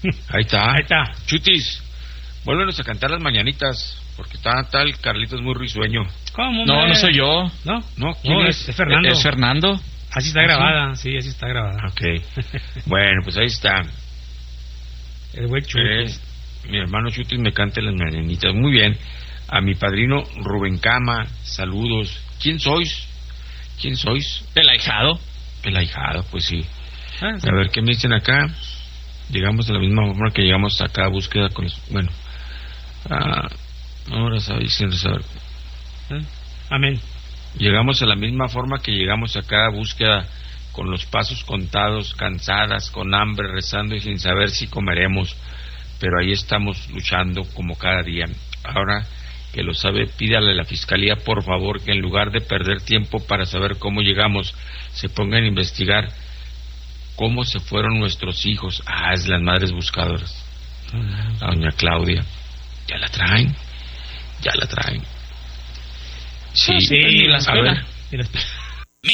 Ahí está. Ahí está. Chutis, vuélvenos a cantar las mañanitas, porque está tal Carlitos muy risueño. ¿Cómo? No, no soy yo. No, ¿quién es Fernando. Es Fernando. Así está grabada, sí, así está grabada. Ok. Bueno, pues ahí está. El buen Chutis. Mi hermano Chutis me canta las mañanitas. Muy bien. A mi padrino Rubén Cama, saludos. ¿Quién sois? El ahijado. El ahijado, pues sí. Sí. A ver, ¿qué me dicen acá? Llegamos de la misma forma que llegamos acá a búsqueda con los... Bueno. Ahora sabéis, saber. Amén. Llegamos a la misma forma que llegamos acá a búsqueda con los pasos contados, cansadas, con hambre, rezando y sin saber si comeremos. Pero ahí estamos luchando como cada día. Ahora que lo sabe, pídale a la fiscalía, por favor, que en lugar de perder tiempo para saber cómo llegamos, se pongan a investigar cómo se fueron nuestros hijos. Es las madres buscadoras. A doña Claudia. Ya la traen. Sí, Sí, la a ver. Y las-